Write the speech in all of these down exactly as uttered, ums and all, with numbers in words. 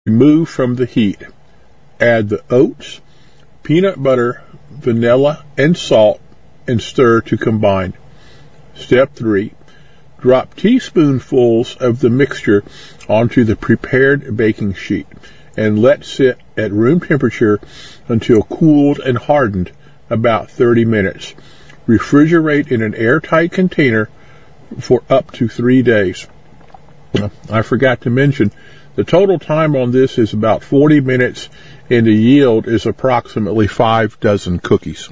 Remove from the heat. Add the oats, peanut butter, vanilla, and salt, and stir to combine. Step three. Drop teaspoonfuls of the mixture onto the prepared baking sheet and let sit at room temperature until cooled and hardened, about thirty minutes. Refrigerate in an airtight container for up to three days. I forgot to mention, the total time on this is about forty minutes, and the yield is approximately five dozen cookies.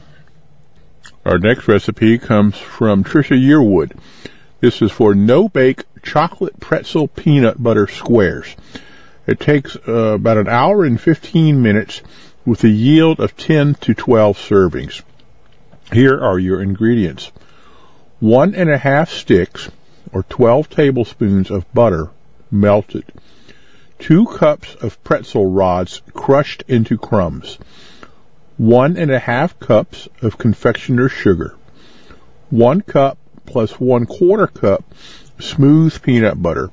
Our next recipe comes from Trisha Yearwood. This is for no-bake chocolate pretzel peanut butter squares. It takes uh, about an hour and fifteen minutes with a yield of ten to twelve servings. Here are your ingredients. One and a half sticks, or twelve tablespoons of butter, melted. Two cups of pretzel rods crushed into crumbs. One and a half cups of confectioner's sugar. One cup plus one quarter cup smooth peanut butter.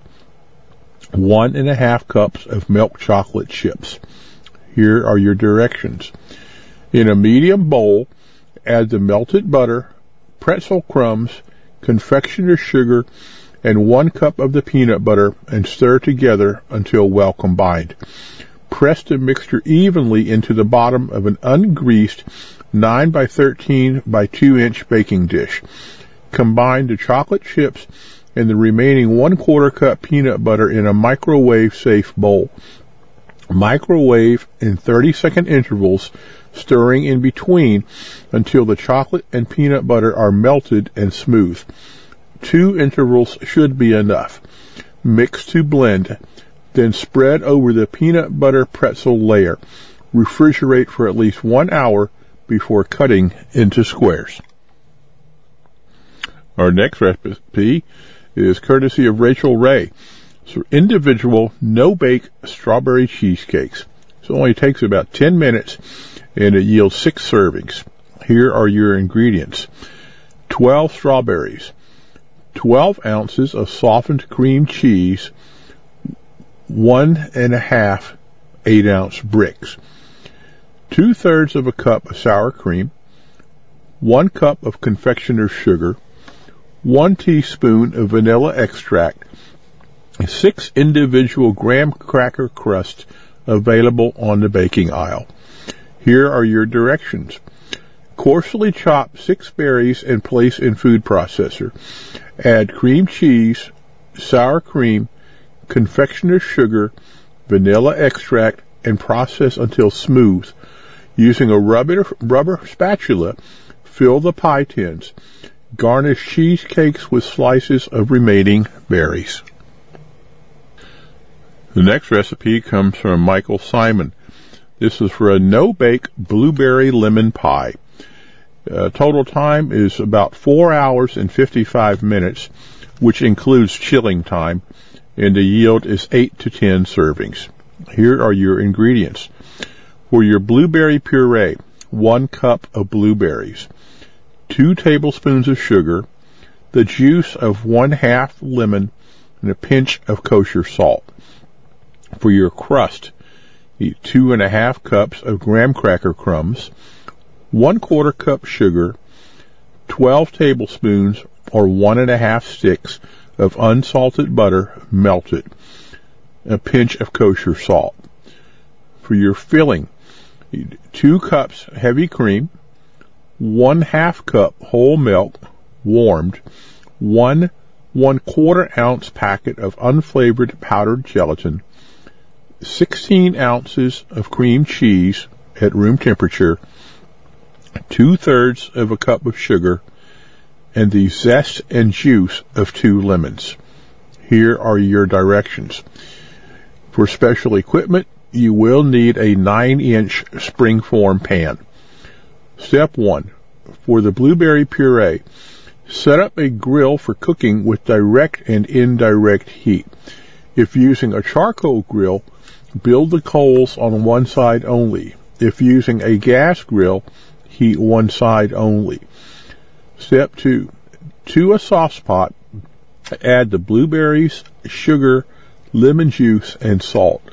One and a half cups of milk chocolate chips. Here are your directions. In a medium bowl, add the melted butter, pretzel crumbs, confectioner's sugar, and one cup of the peanut butter, and stir together until well combined. Press the mixture evenly into the bottom of an ungreased nine by thirteen by two inch baking dish. Combine the chocolate chips and the remaining one quarter cup peanut butter in a microwave safe bowl. Microwave in thirty second intervals, stirring in between until the chocolate and peanut butter are melted and smooth. Two intervals should be enough. Mix to blend, then spread over the peanut butter pretzel layer. Refrigerate for at least one hour before cutting into squares. Our next recipe is courtesy of Rachel Ray. So individual no-bake strawberry cheesecakes. So it only takes about ten minutes, and it yields six servings. Here are your ingredients. twelve strawberries, twelve ounces of softened cream cheese, one and a half eight ounce bricks, two thirds of a cup of sour cream, one cup of confectioner's sugar, one teaspoon of vanilla extract, six individual graham cracker crusts available on the baking aisle. Here are your directions. Coarsely chop six berries and place in food processor. Add cream cheese, sour cream, confectioner's sugar, vanilla extract, and process until smooth. Using a rubber, rubber spatula, fill the pie tins. Garnish cheesecakes with slices of remaining berries. The next recipe comes from Michael Simon. This is for a no-bake blueberry lemon pie. Uh, total time is about four hours and fifty-five minutes, which includes chilling time, and the yield is eight to ten servings. Here are your ingredients. For your blueberry puree, one cup of blueberries, two tablespoons of sugar, the juice of one half lemon, and a pinch of kosher salt. For your crust, eat two and a half cups of graham cracker crumbs, one quarter cup sugar, twelve tablespoons or one and a half sticks of unsalted butter melted, a pinch of kosher salt. For your filling, two cups heavy cream, one half cup whole milk warmed, one one quarter ounce packet of unflavored powdered gelatin, sixteen ounces of cream cheese at room temperature, two thirds of a cup of sugar, and the zest and juice of two lemons. Here are your directions. For special equipment, you will need a nine inch springform pan. Step one. For the blueberry puree, set up a grill for cooking with direct and indirect heat. If using a charcoal grill, build the coals on one side only. If using a gas grill, heat one side only. Step two. To a saucepot, add the blueberries, sugar, lemon juice, and salt.